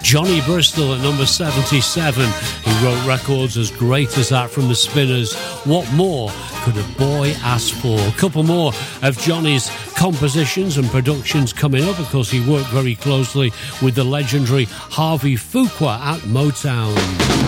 Johnny Bristol at number 77. He wrote records as great as that from the Spinners. What more could a boy ask for? A couple more of Johnny's compositions and productions coming up. Of course, he worked very closely with the legendary Harvey Fuqua at Motown.